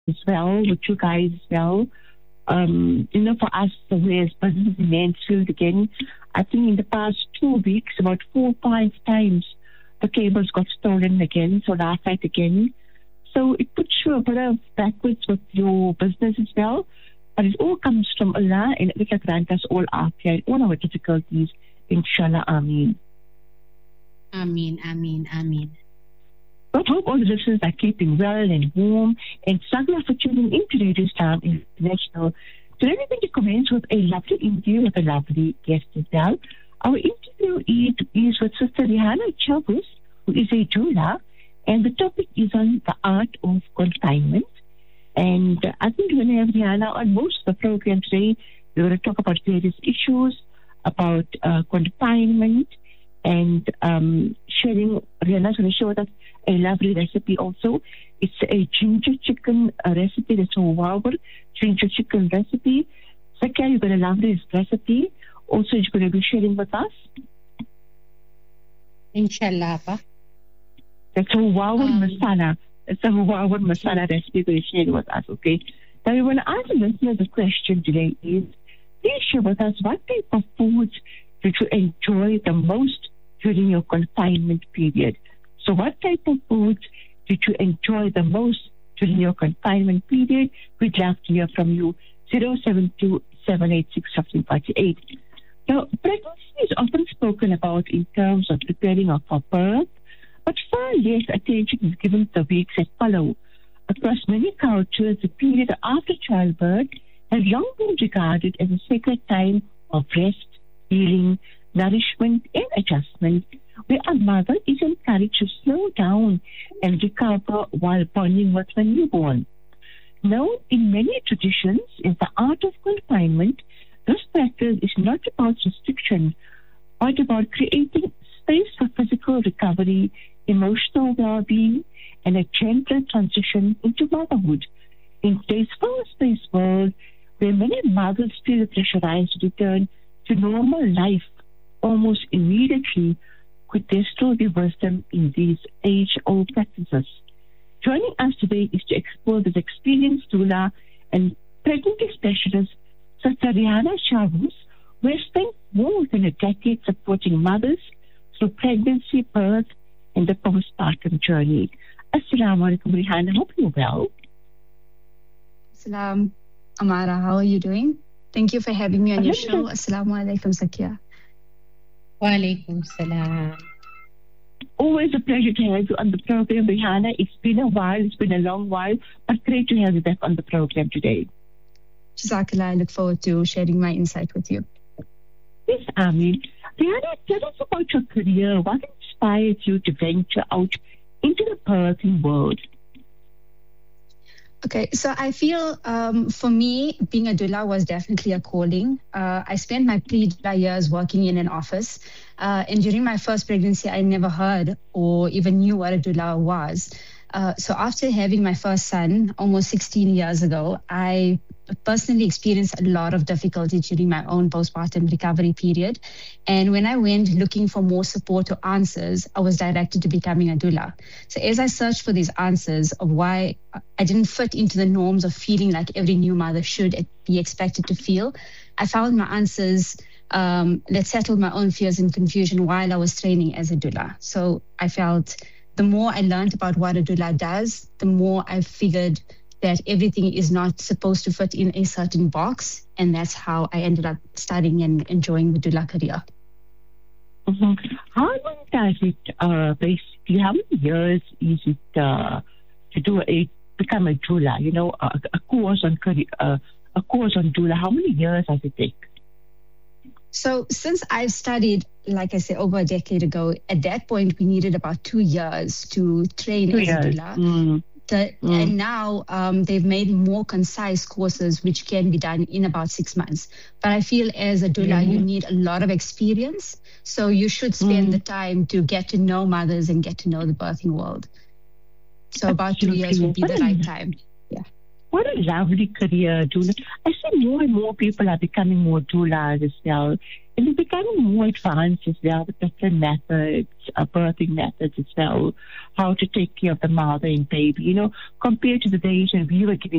as well, with you guys as well. For us, the way as business in Mansfield again, I think in the past 2 weeks, about 4 or 5 times, the cables got stolen again, so last night again. So it puts you a bit of backwards with your business as well. But it all comes from Allah, and it will grant us all afiyah, all our difficulties, inshallah, ameen. Ameen, ameen, ameen. I hope all the listeners are keeping well and warm, and Sagla for tuning in to Radio Star International. Today we're going to commence with a lovely interview with a lovely guest as well. Our interview is with Sister Rihanna Chavus, who is a doula, and the topic is on the art of confinement. And I think we're going to have Rihanna on most of the program today. We're going to talk about various issues, about confinement, and sharing. Rihanna's going to share with us a lovely recipe also. It's a ginger chicken recipe. That's a wow ginger chicken recipe. Sakia, you're going to love this recipe. Also, you're going to be sharing with us. Inshallah. That's a wow masala. It's a wow masala recipe going to share with us, okay? Now, we want to ask the listeners a question today is, please share with us what type of foods did you enjoy the most during your confinement period? So what type of foods did you enjoy the most during your confinement period? We'd love to hear from you. 072-786-1548. Now, pregnancy is often spoken about in terms of preparing for birth, but far less attention is given to the weeks that follow. Across many cultures, the period after childbirth has long been regarded as a sacred time of rest, healing, nourishment, and adjustment, where a mother is encouraged to slow down and recover while bonding with her newborn. Now, in many traditions, in the art of confinement, this practice is not about restriction, but about creating space for physical recovery, emotional well-being, and a gentle transition into motherhood. In today's fast-paced world, where many mothers feel pressurized to return to normal life almost immediately, could there still be wisdom in these age-old practices? Joining us today is to explore this experienced doula and pregnancy specialist, Sister Rihanna Chavus, who has spent more than a decade supporting mothers through pregnancy, birth, and the postpartum journey. Assalamu alaikum, Rihanna. Hope you're well. Assalam, Amara. How are you doing? Thank you for having me on your show. Assalamu alaikum, Sakia. Wa alaikum salam. Always a pleasure to have you on the program, Rihanna. It's been a while. It's been a long while, but great to have you back on the program today. Jazakallah. I look forward to sharing my insight with you. Yes, Amin. Rihanna, tell us about your career. What inspired you to venture out into the birthing world? Okay, so I feel for me, being a doula was definitely a calling. I spent my pre-doula years working in an office. And during my first pregnancy, I never heard or even knew what a doula was. So after having my first son almost 16 years ago, I personally experienced a lot of difficulty during my own postpartum recovery period. And when I went looking for more support or answers, I was directed to becoming a doula. So as I searched for these answers of why I didn't fit into the norms of feeling like every new mother should be expected to feel, I found my answers that settled my own fears and confusion while I was training as a doula. So I felt the more I learned about what a doula does, the more I figured that everything is not supposed to fit in a certain box. And that's how I ended up studying and enjoying the doula career. Mm-hmm. How long does it, basically, how many years is it to become a doula? You know, a course on doula, how many years does it take? So since I've studied, like I said, over a decade ago, at that point, we needed about 2 years to train as a doula. Mm. And now they've made more concise courses, which can be done in about 6 months. But I feel as a doula, you need a lot of experience. So you should spend the time to get to know mothers and get to know the birthing world. So about 2 years would be the right time. Yeah. What a lovely career, doula. I see more and more people are becoming more doulas as well. And they're becoming more advanced as well with different methods birthing methods as well, how to take care of the mother and baby, compared to the days when we were giving